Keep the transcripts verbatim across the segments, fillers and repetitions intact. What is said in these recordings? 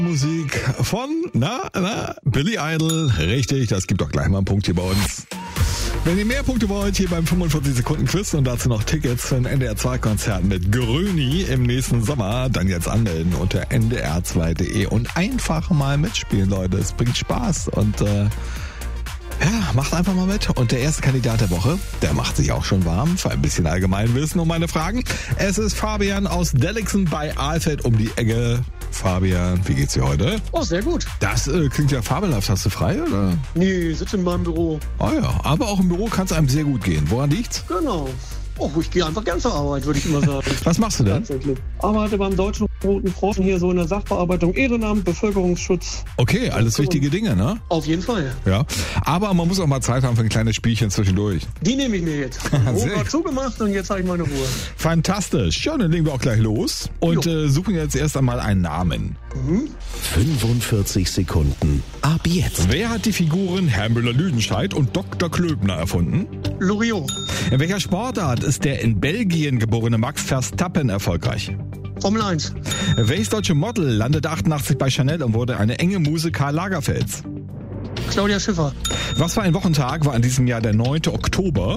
Musik von, na, na, Billy Idol. Richtig, das gibt doch gleich mal einen Punkt hier bei uns. Wenn ihr mehr Punkte wollt, hier beim fünfundvierzig Sekunden Quiz und dazu noch Tickets für ein N D R zwei Konzert mit Gröni im nächsten Sommer, dann jetzt anmelden unter n d r zwei punkt d e und einfach mal mitspielen, Leute. Es bringt Spaß und äh, ja, macht einfach mal mit. Und der erste Kandidat der Woche, der macht sich auch schon warm für ein bisschen Allgemeinwissen um meine Fragen. Es ist Fabian aus Dellixen bei Alfeld um die Ecke. Fabian, wie geht's dir heute? Oh, sehr gut. Das äh, klingt ja fabelhaft. Hast du frei, oder? Nee, sitze in meinem Büro. Oh ja, aber auch im Büro kann es einem sehr gut gehen. Woran liegt's? Genau. Oh, ich gehe einfach gern zur Arbeit, würde ich immer sagen. Was machst du denn? Tatsächlich. Arbeite beim Deutschen Roten Kreuz hier so in der Sachbearbeitung, Ehrenamt, Bevölkerungsschutz. Okay, alles wichtige Dinge, ne? Auf jeden Fall. Ja, aber man muss auch mal Zeit haben für ein kleines Spielchen zwischendurch. Die nehme ich mir jetzt. Sehr Rohr zugemacht und jetzt habe ich meine Ruhe. Fantastisch. Ja, dann legen wir auch gleich los und äh, suchen jetzt erst einmal einen Namen. Mhm. fünfundvierzig Sekunden. Ab jetzt. Wer hat die Figuren Herr Müller-Lüdenscheid und Doktor Klöbner erfunden? Loriot. In welcher Sportart ist der in Belgien geborene Max Verstappen erfolgreich? Formel eins. Welches deutsche Model landete achtundachtzig bei Chanel und wurde eine enge Muse Karl Lagerfelds? Claudia Schiffer. Was für ein Wochentag war in diesem Jahr der neunte Oktober?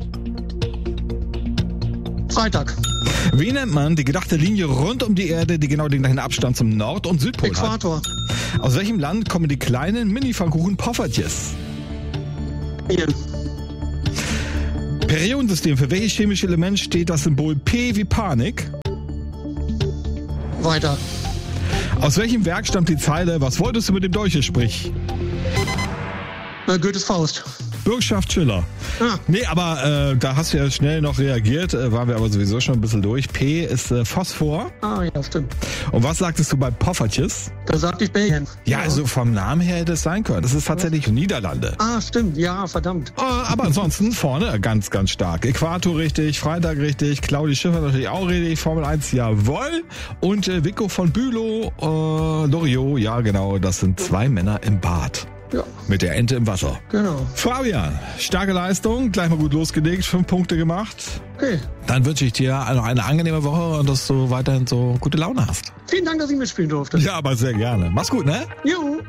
Freitag. Wie nennt man die gedachte Linie rund um die Erde, die genau den gleichen Abstand zum Nord- und Südpol Äquator. hat? Aus welchem Land kommen die kleinen Mini-Pfannkuchen Poffertjes? Hier. Periodensystem. Für welches chemische Element steht das Symbol P wie Panik? Weiter. Aus welchem Werk stammt die Zeile, was wolltest du mit dem Dolche, sprich? Äh, Goethes Faust. Bürgschaft Schiller. Ah. Nee, aber äh, da hast du ja schnell noch reagiert, äh, waren wir aber sowieso schon ein bisschen durch. P ist äh, Phosphor. Ah, ja, stimmt. Und was sagtest du bei Poffertjes? Da sagte ich Belgien. Ja, also vom Namen her hätte es sein können. Das ist tatsächlich Niederlande. Ah, stimmt. Ja, verdammt. Äh, aber ansonsten vorne ganz, ganz stark. Äquator richtig, Freitag richtig, Claudia Schiffer natürlich auch richtig, Formel eins, jawohl. Und äh, Vico von Bülow, äh, Loriot, ja genau, das sind zwei Männer im Bad. Ja, Mit der Ente im Wasser. genau. Fabian, starke Leistung, gleich mal gut losgelegt, fünf Punkte gemacht. Okay. Dann wünsche ich dir noch eine angenehme Woche und dass du weiterhin so gute Laune hast. Vielen Dank, dass ich mitspielen durfte. Ja, aber sehr gerne. Mach's gut, ne? Jo.